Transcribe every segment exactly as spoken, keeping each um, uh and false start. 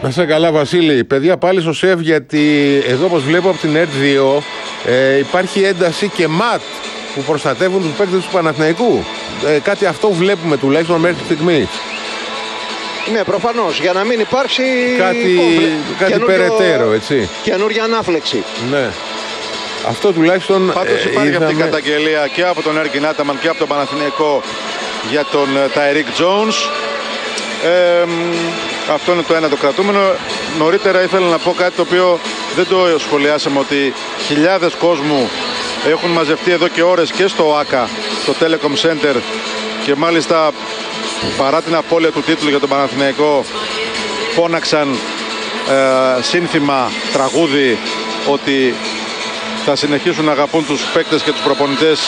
Να σε καλά, Βασίλη. Παιδιά, πάλι στο σεφ, γιατί εδώ όπως βλέπω από την ΕΡΤ δύο ε, υπάρχει ένταση και ματ που προστατεύουν τους παίκτες του Παναθηναϊκού. Ε, κάτι αυτό βλέπουμε τουλάχιστον μέχρι στιγμή. Ναι, προφανώς, για να μην υπάρξει κάτι, κάτι περαιτέρω, έτσι. Καινούργια ανάφλεξη. Ναι. Αυτό τουλάχιστον. Πάντως υπάρχει είδαμε... αυτή η καταγγελία και από τον Έρκιν Άταμαν και από τον Παναθηναϊκό για τον Τάιρικ Τζόουνς. Ε, αυτό είναι το ένα το κρατούμενο. Νωρίτερα ήθελα να πω κάτι το οποίο δεν το σχολιάσαμε, ότι χιλιάδες κόσμου έχουν μαζευτεί εδώ και ώρες και στο ΟΑΚΑ, στο Telecom Center, και μάλιστα παρά την απώλεια του τίτλου για τον Παναθηναϊκό φώναξαν ε, σύνθημα, τραγούδι, ότι θα συνεχίσουν να αγαπούν τους παίκτες και τους προπονητές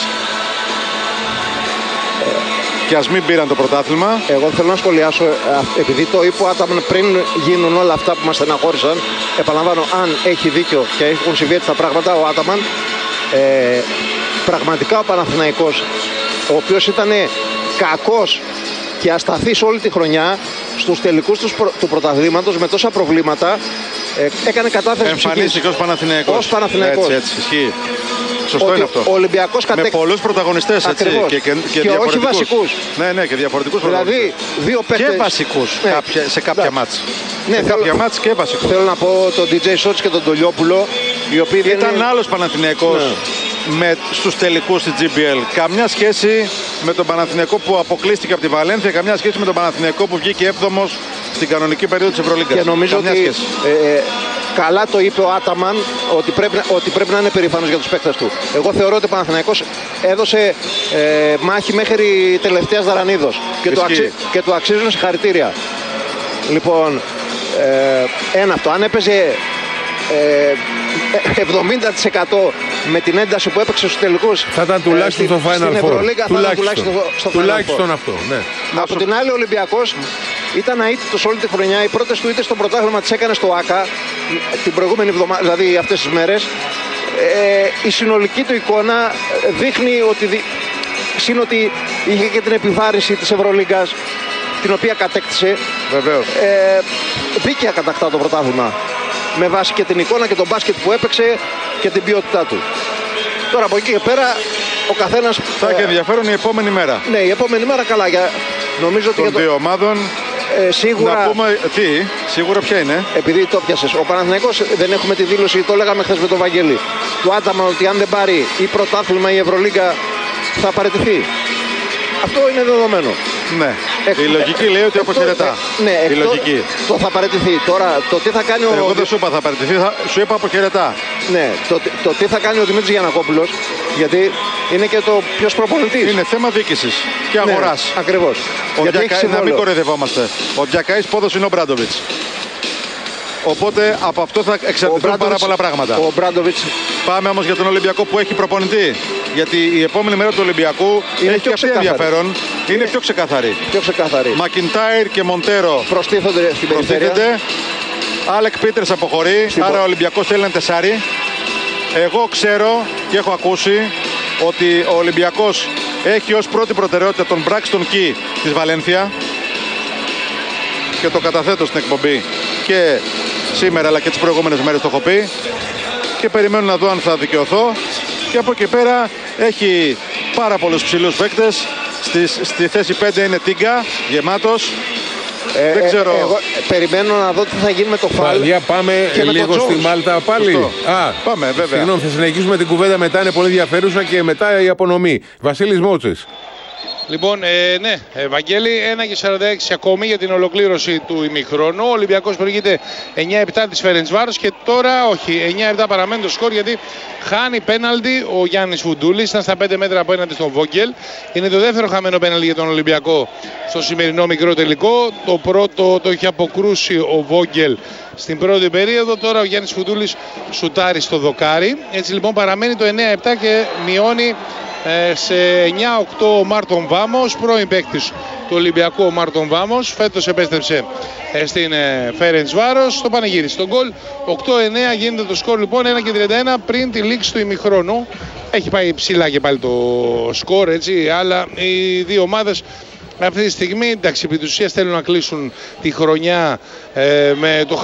και ας μην πήραν το πρωτάθλημα. Εγώ θέλω να σχολιάσω, επειδή το είπε ο Άταμαν πριν γίνουν όλα αυτά που μας στεναχώρησαν, επαναλαμβάνω, αν έχει δίκιο και έχουν συμβεί έτσι τα πράγματα, ο Άταμαν, ε, πραγματικά ο Παναθηναϊκός, ο οποίος ήταν κακός και ασταθής όλη τη χρονιά, στους τελικούς του, προ, του πρωταθλήματος με τόσα προβλήματα, ε, έκανε κατάθεση ψυχής. Εμφανίστηκε ως Παναθηναϊκός. Ως Παναθηναϊκός. Έτσι, έτσι, ισχύει. Σωστό ότι είναι αυτό. Ο Ολυμπιακός κατέ... Με πολλούς πρωταγωνιστές, έτσι. Ακριβώς. Και, και, και, και όχι βασικούς. Ναι, ναι, και διαφορετικούς δηλαδή, δύο παίκτες. Και βασικούς ναι. κάποια, σε κάποια μάτς. Ναι, σε θέλω... κάποια μάτς και βασικούς. Θέλω να πω τον ντι τζέι Σότς και τον Τολιόπουλο, οι οποίοι ήταν είναι... άλλος Παναθηναϊκός, ναι, με, στους τελικούς της τζι μπι ελ. Καμιά σχέση με τον Παναθηναϊκό που αποκλείστηκε από τη Βαλένθια, καμιά σχέση με τον Παναθηναϊκό που βγήκε έβδομος στην κανονική περίοδο της Ευρωλίγκας. Και νομίζω καμιά ότι σχέση. Ε, ε, καλά το είπε ο Άταμαν, ότι πρέπει, ότι πρέπει να είναι περήφανος για τους παίκτες του. Εγώ θεωρώ ότι ο Παναθηναϊκός έδωσε ε, μάχη μέχρι τελευταίας δαρανίδος και, του αξι, και του αξίζουν συγχαρητήρια. Λοιπόν, ε, ένα αυτό. Αν έπαιζε ε, εβδομήντα τοις εκατό με την ένταση που έπαιξε στους τελικούς, θα ήταν τουλάχιστον ε, στο Final Four. Τουλάχιστον, τουλάχιστον, στο τουλάχιστον αυτό. Ναι. Από την άλλη, ο Ολυμπιακός ήταν αίτητος όλη τη χρονιά. Οι πρώτες του ήττες στο πρωτάθλημα τις έκανε στο ΆΚΑ την προηγούμενη εβδομάδα, δηλαδή αυτές τις μέρες. Ε, η συνολική του εικόνα δείχνει ότι, δι... σύν ότι είχε και την επιβάρυνση της Ευρωλίγκας, την οποία κατέκτησε. Βεβαίως. Ε, δίκαια κατακτά το πρωτάθλημα, με βάση και την εικόνα και τον μπάσκετ που έπαιξε και την ποιότητά του. Τώρα από εκεί και πέρα ο καθένας... Θα έχει ενδιαφέρον η επόμενη μέρα. Ναι, η επόμενη μέρα καλά. Για... Νομίζω ότι των για δύο το... ομάδων. Ε, σίγουρα... Να πούμε τι, σίγουρα ποια είναι. Επειδή το πιάσες, ο Παναθηναϊκός, δεν έχουμε τη δήλωση, το λέγαμε χθες με τον Βαγγέλη, του Άταμαν, ότι αν δεν πάρει ή πρωτάθλημα ή Ευρωλίγκα θα παραιτηθεί. Αυτό είναι δεδομένο. Ναι. Εκ... Η λογική λέει ότι αποχαιρετά. Ε, ναι, η λογική. Το θα παραιτηθεί. Τώρα το τι θα κάνει ο... Εγώ δεν σου είπα θα παραιτηθεί, θα... σου είπα αποχαιρετά. Ναι, το, το τι θα κάνει ο Δημήτρης Γιαννακόπουλος, γιατί είναι και το ποιος προπονητής. Είναι θέμα διοίκησης και αγοράς. Ναι, ακριβώς. Ο Διακάης, να μην κοροϊδευόμαστε. Ο Διακάης πόδος είναι ο Μπράντοβιτς. Οπότε από αυτό θα εξαρτηθούν πάρα πολλά πράγματα. Ο Μπράντοβιτς. Πάμε όμως για τον Ολυμπιακό που έχει προπονητή. Γιατί η επόμενη μέρα του Ολυμπιακού είναι έχει και ενδιαφέρον. Είναι, είναι πιο ξεκαθαρή. Πιο ξεκαθαρή. Μακιντάιρ και Μοντέρο προστίθενται στην περιφέρεια. Άλεκ Πίτερς αποχωρεί. Στην άρα ο Ολυμπιακός θέλει ένα τεσάρι. Εγώ ξέρω και έχω ακούσει ότι ο Ολυμπιακός έχει ως πρώτη προτεραιότητα τον Μπράξτον Κι της Βαλένθια. Και το καταθέτω στην εκπομπή και σήμερα αλλά και τις προηγούμενες μέρες το έχω πει. Και περιμένω να δω αν θα δικαιωθώ. Και από εκεί πέρα έχει πάρα πολλούς ψηλούς παίκτες. Στη, στη θέση πέντε είναι Τίγκα, γεμάτος. Ε, Δεν ξέρω. Ε, εγώ περιμένω να δω τι θα γίνει με το φάουλ. Παλιά, πάμε λίγο στη Μάλτα πάλι. Α, πάμε, βέβαια. Συγγνώμη, θα συνεχίσουμε την κουβέντα μετά. Είναι πολύ ενδιαφέρουσα και μετά η απονομή. Βασίλης Μότσης. Λοιπόν, ε, ναι, Ευαγγέλη, ένα και σαράντα έξι ακόμη για την ολοκλήρωση του ημιχρόνου. Ο Ολυμπιακός προηγείται εννιά επτά της Φερεντσβάρος και τώρα όχι, εννιά επτά παραμένει το σκορ γιατί χάνει πέναλτι ο Γιάννης Φουντούλης. Ήταν στα πέντε μέτρα απέναντι στον Βόγγελ. Είναι το δεύτερο χαμένο πέναλτι για τον Ολυμπιακό στο σημερινό μικρό τελικό. Το πρώτο το είχε αποκρούσει ο Βόγγελ στην πρώτη περίοδο. Τώρα ο Γιάννης Φουντούλης σουτάρει στο δοκάρι. Έτσι λοιπόν παραμένει το εννιά επτά και μειώνει σε εννιά οκτώ ο Μάρτον Βάμος, πρώην παίκτης του Ολυμπιακού ο Μάρτον Βάμος. Φέτος επέστρεψε στην Φερεντσβάρος, στο πανηγύρισε τον γκολ. οκτώ εννιά γίνεται το σκορ λοιπόν, ένα και τριάντα ένα πριν τη λήξη του ημιχρόνου. Έχει πάει ψηλά και πάλι το σκορ, έτσι, αλλά οι δύο ομάδες αυτή τη στιγμή, εντάξει, επί της ουσίας θέλουν να κλείσουν τη χρονιά ε, με το